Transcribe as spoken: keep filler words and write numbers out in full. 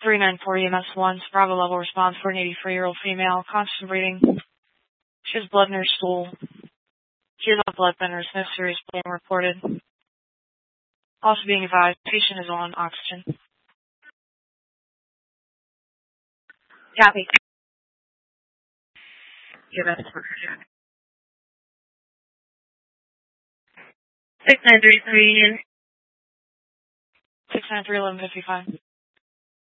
three nine four E M S one, Bravo level response for an eighty-three-year-old female, constant bleeding. She has blood in her stool. She is on blood thinners, no serious bleeding reported. Also being advised, patient is on oxygen. Copy. Give us six nine three three Union. six nine three eleven fifty-five.